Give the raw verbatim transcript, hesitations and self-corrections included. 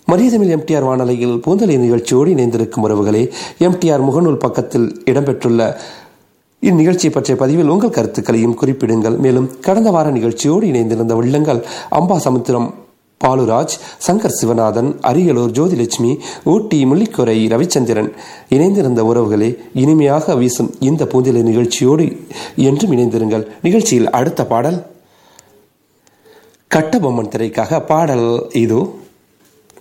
மரியதமிழ் MTR வானொலியில் பூந்தலை நிகழ்ச்சியோடு இணைந்திருக்கும் உறவுகளே, எம்டிஆர் முகநூல் பக்கத்தில் இடம்பெற்றுள்ள இந்நிகழ்ச்சியை பற்றிய பதிவில் உங்கள் கருத்துக்களையும் குறிப்பிடுங்கள். மேலும் கடந்த வார நிகழ்ச்சியோடு இணைந்திருந்த உள்ளங்கள் அம்பாசமுத்திரம் பாலுராஜ், சங்கர் சிவநாதன், அரியலூர் ஜோதிலட்சுமி, ஊட்டி முள்ளிக்கொரை ரவிச்சந்திரன் இணைந்திருந்த உறவுகளே, இனிமையாக வீசும் இந்த பூந்தலை நிகழ்ச்சியோடு என்றும் இணைந்திருங்கள். நிகழ்ச்சியில் அடுத்த பாடல் கட்டபொம்மன் திரைக்காக பாடல் இதோ.